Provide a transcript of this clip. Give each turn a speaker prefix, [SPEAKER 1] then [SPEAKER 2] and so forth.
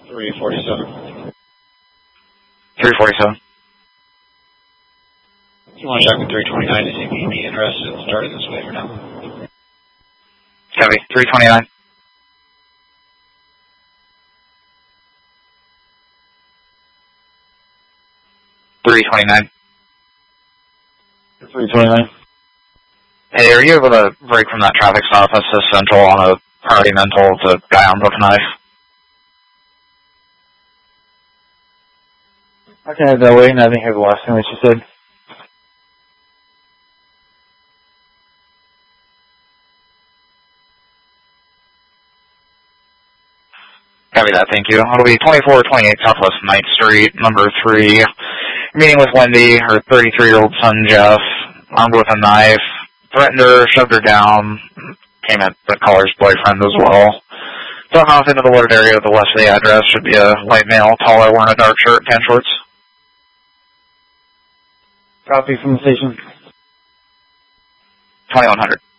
[SPEAKER 1] 347.
[SPEAKER 2] 347.
[SPEAKER 1] You want to check with 329 to see if you'd be interested in starting this waiver now?
[SPEAKER 2] Copy. 329. 329.
[SPEAKER 1] 329.
[SPEAKER 2] Hey, are you able to break from that traffic stop? That's the Central on a priority mental. It's a guy armed with a knife.
[SPEAKER 1] I can head that way, and I didn't hear the last thing that you said.
[SPEAKER 2] Copy that, thank you. It'll be 2428 Southwest Ninth Street, number 3. Meeting with Wendy, her 33-year-old son, Jeff, armed with a knife, threatened her, shoved her down, came at the caller's boyfriend as well. Took off into the wooded area to the west of the address. Should be a white male, taller, wearing a dark shirt, tan shorts.
[SPEAKER 1] Copy from the station.
[SPEAKER 2] 2100.